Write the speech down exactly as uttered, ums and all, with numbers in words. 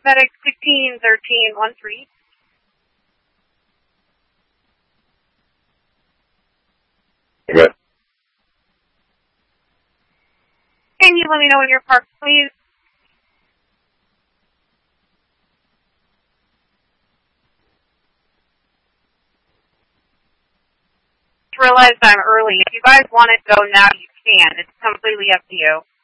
FedEx sixteen thirteen one three. Okay. Can you let me know when you're parked, please? Realize I'm early. If you guys want to go now, you can. It's completely up to you.